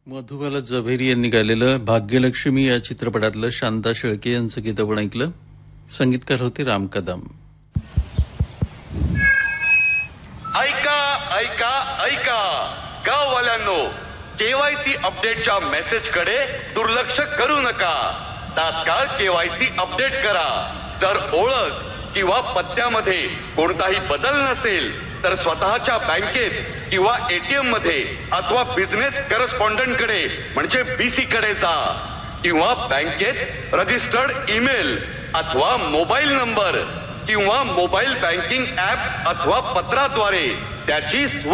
मधुबाला जव्हेरी यांनी गायलेलं भाग्यलक्ष्मी या चित्रपटातलं शांता शेळके यांचं गीत आपण ऐकलं. संगीतकार होते राम कदम. ऐका ऐका ऐका गाववाल्यांनो, केवायसी अपडेटच्या मेसेज कडे दुर्लक्ष करू नका. तात्काळ केवायसी अपडेट करा. जर ओळख किंवा पत्त्यामध्ये कोणताही बदल नसेल तर स्वतःच्या बँकेत किंवा एटीएम मध्ये अथवा बिझनेस करस्पॉन्डंट कडे म्हणजे बीसी कडे जा, किंवा बँकेत रजिस्टर्ड ईमेल अथवा मोबाईल नंबर किंवा मोबाईल बँकिंग ऍप अथवा पत्राद्वारे त्याची